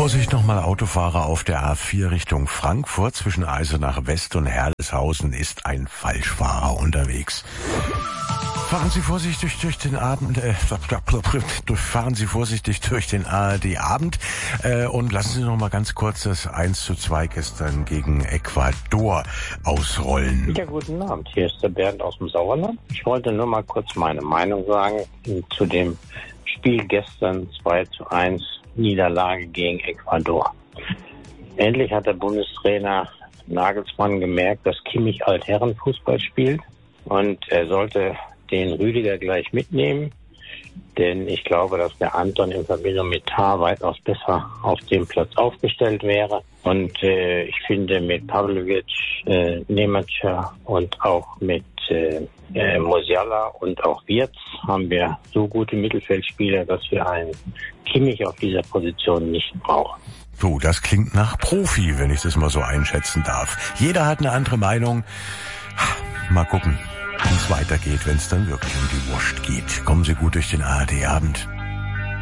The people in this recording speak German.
Vorsicht nochmal Autofahrer auf der A4 Richtung Frankfurt. Zwischen Eisenach West und Herleshausen ist ein Falschfahrer unterwegs. Fahren Sie vorsichtig durch den Abend, fahren Sie vorsichtig durch den ARD-Abend und lassen Sie noch mal ganz kurz das 1:2 gestern gegen Ecuador ausrollen. Ja, guten Abend. Hier ist der Bernd aus dem Sauerland. Ich wollte nur mal kurz meine Meinung sagen zu dem Spiel gestern 2:1 Niederlage gegen Ecuador. Endlich hat der Bundestrainer Nagelsmann gemerkt, dass Kimmich Altherrenfußball spielt und er sollte den Rüdiger gleich mitnehmen, denn ich glaube, dass der Anton in Verbindung mit Tah weitaus besser auf dem Platz aufgestellt wäre. Und ich finde, mit Pavlovic, Nemacha und auch mit Musiala und auch Wirtz haben wir so gute Mittelfeldspieler, dass wir einen Kimmich auf dieser Position nicht brauchen. So, das klingt nach Profi, wenn ich das mal so einschätzen darf. Jeder hat eine andere Meinung. Mal gucken, wie es weitergeht, wenn es dann wirklich um die Wurst geht. Kommen Sie gut durch den ARD-Abend.